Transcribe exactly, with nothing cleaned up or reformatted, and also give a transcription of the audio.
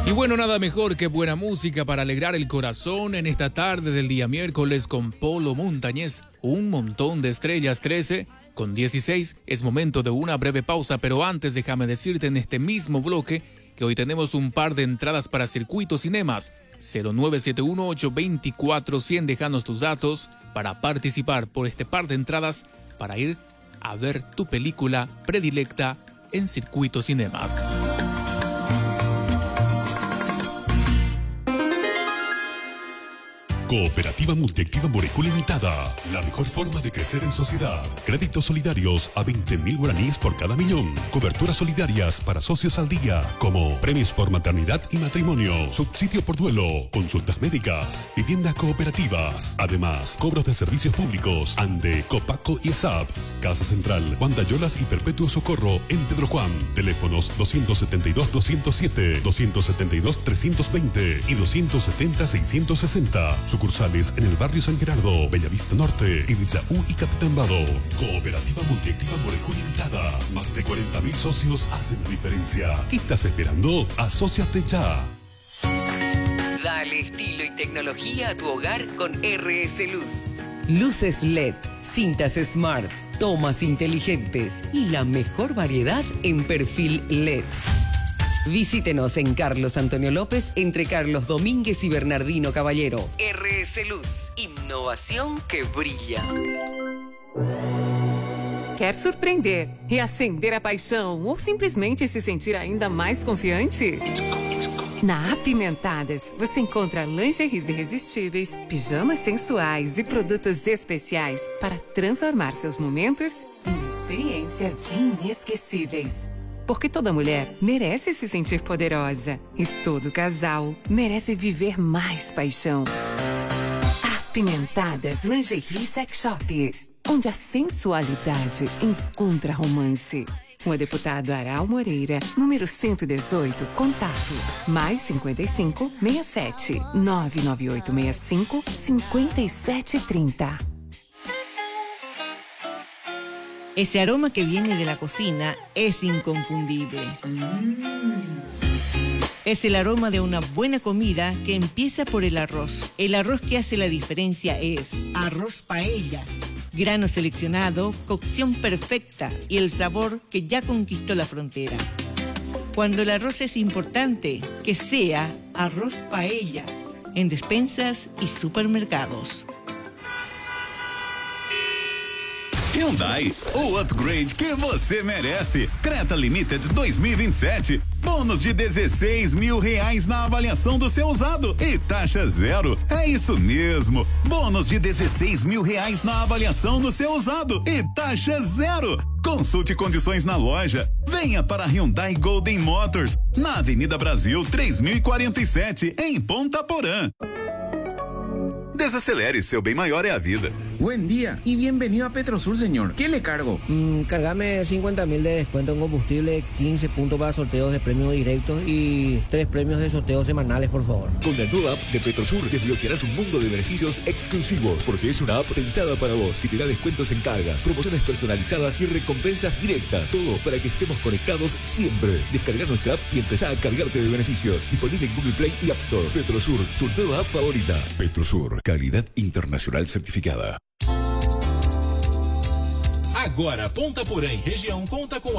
Y bueno, nada mejor que buena música para alegrar el corazón en esta tarde del día miércoles con Polo Montañés. Un montón de estrellas, trece con dieciséis. Es momento de una breve pausa, pero antes déjame decirte en este mismo bloque que hoy tenemos un par de entradas para Circuito Cinemas. cero nueve siete uno ocho dos cuatro cero cero, déjanos tus datos para participar por este par de entradas para ir a ver tu película predilecta en Circuito Cinemas. Cooperativa Multiactiva Morecú Limitada. La mejor forma de crecer en sociedad. Créditos solidarios a veinte mil guaraníes por cada millón. Coberturas solidarias para socios al día, como premios por maternidad y matrimonio, subsidio por duelo, consultas médicas, viviendas cooperativas. Además, cobros de servicios públicos, ANDE, Copaco y ESAP. Casa Central, Juan Dayolas y Perpetuo Socorro en Pedro Juan. Teléfonos doscientos setenta y dos doscientos siete, doscientos setenta y dos trescientos veinte y doscientos setenta seiscientos sesenta. Sucursales en el barrio San Gerardo, Bellavista Norte, Ibizaú y Capitán Vado. Cooperativa Multiactiva Morecú Limitada. Más de cuarenta mil socios hacen la diferencia. ¿Qué estás esperando? Asóciate ya. Dale estilo y tecnología a tu hogar con R S Luz. Luces L E D, cintas Smart, tomas inteligentes y la mejor variedad en perfil L E D. Visítenos en Carlos Antonio López, entre Carlos Domínguez y Bernardino Caballero. R S Luz, innovación que brilla. Quer surpreender, reacender a paixão ou simplesmente se sentir ainda mais confiante? Na Apimentadas, você encontra lingeries irresistíveis, pijamas sensuais e produtos especiais para transformar seus momentos em experiências inesquecíveis. Porque toda mulher merece se sentir poderosa e todo casal merece viver mais paixão. Apimentadas Lingerie Sex Shop, onde a sensualidade encontra romance. Rua Deputado Aral Moreira, número cento e dezoito, contato mais cinquenta e cinco, sessenta e sete, nove nove oito seis cinco, cinquenta e sete trinta. Ese aroma que viene de la cocina es inconfundible. Es el aroma de una buena comida que empieza por el arroz. El arroz que hace la diferencia es Arroz Paella. Grano seleccionado, cocción perfecta y el sabor que ya conquistó la frontera. Cuando el arroz es importante, que sea Arroz Paella. En despensas y supermercados. Hyundai, o upgrade que você merece. Creta Limited dois mil e vinte e sete. Bônus de dezesseis mil reais na avaliação do seu usado e taxa zero. É isso mesmo. Bônus de dezesseis mil reais na avaliação do seu usado e taxa zero. Consulte condições na loja. Venha para Hyundai Golden Motors, na Avenida Brasil três mil e quarenta e sete, em Ponta Porã. Desacelere, seu bem maior é a vida. Buen día y bienvenido a Petrosur, señor. ¿Qué le cargo? Mm, cargame cincuenta mil de descuento en combustible, quince puntos para sorteos de premios directos y tres premios de sorteos semanales, por favor. Con la nueva app de Petrosur desbloquearás un mundo de beneficios exclusivos, porque es una app pensada para vos, que te da descuentos en cargas, promociones personalizadas y recompensas directas. Todo para que estemos conectados siempre. Descarga nuestra app y empezá a cargarte de beneficios. Disponible en Google Play y App Store. Petrosur, tu nueva app favorita. Petrosur, calidad internacional certificada. Agora, Ponta Porã e região conta com